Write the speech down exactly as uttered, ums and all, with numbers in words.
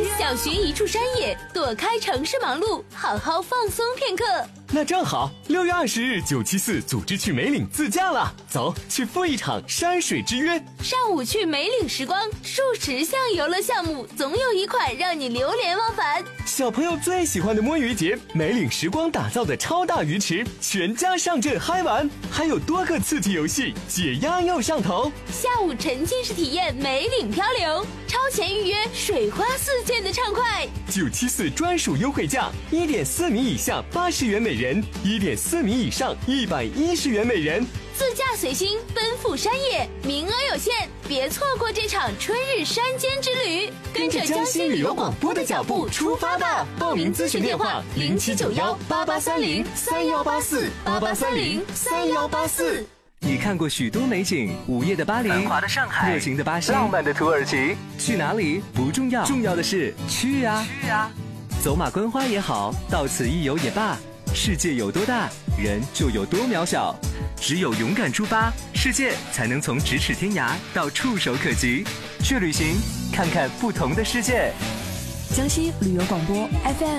小寻一处山野，躲开城市忙碌，好好放松片刻。 那正好，六月二十日九七四组织去梅岭自驾了，走，去赴一场山水之约。 上午去梅岭时光，数十项游乐项目，总有一款让你流连忘返。 小朋友最喜欢的摸鱼节，梅岭时光打造的超大鱼池，全家上阵嗨玩，还有多个刺激游戏，解压又上头。 下午沉浸式体验梅岭漂流，超前预约，水花四溅的畅快。 九七四专属优惠价，一点四米以下八十元每人，一点四米以上一百一十元每人。 自驾随心，奔赴山野，名额有限，别错过这场春日山间之旅。 跟着江西旅游广播的脚步出发吧！报名咨询电话：零七九幺八八三零三幺八四八八三零三幺八四。 你看过许多美景，午夜的巴黎， 繁华的上海， 热情的巴西， 浪漫的土耳其。 去哪里不重要，重要的是去啊！ 去啊！ 走马观花也好，到此一游也罢，世界有多大，人就有多渺小。只有勇敢出发，世界才能从咫尺天涯到触手可及。去旅行，看看不同的世界。 江西旅游广播 F M。